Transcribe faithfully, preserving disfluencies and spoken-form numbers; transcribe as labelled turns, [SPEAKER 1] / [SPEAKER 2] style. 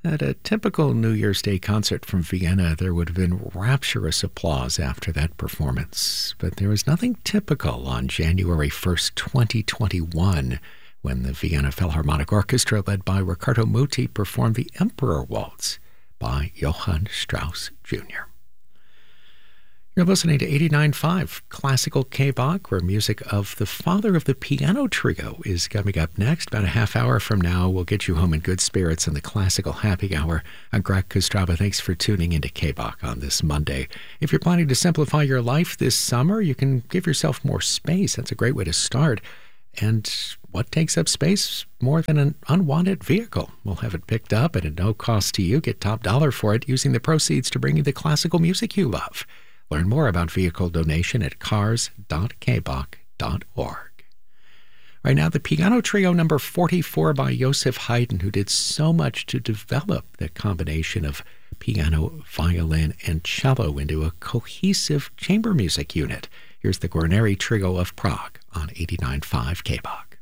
[SPEAKER 1] At a typical New Year's Day concert from Vienna, there would have been rapturous applause after that performance. But there was nothing typical on January first, twenty twenty-one, when the Vienna Philharmonic Orchestra, led by Riccardo Muti, performed the Emperor Waltz by Johann Strauss Junior You're listening to eighty-nine point five Classical K-Bach, where music of the father of the piano trio is coming up next. About a half hour from now, we'll get you home in good spirits in the Classical Happy Hour. I'm Greg Kostrava. Thanks for tuning into K-Bach on this Monday. If you're planning to simplify your life this summer, you can give yourself more space. That's a great way to start. And what takes up space more than an unwanted vehicle? We'll have it picked up at a no cost to you. Get top dollar for it using the proceeds to bring you the classical music you love. Learn more about vehicle donation at cars dot k bach dot org. Right now, the piano trio number forty-four by Joseph Haydn, who did so much to develop the combination of piano, violin, and cello into a cohesive chamber music unit. Here's the Guarneri Trio of Prague on eighty-nine point five K-Bach.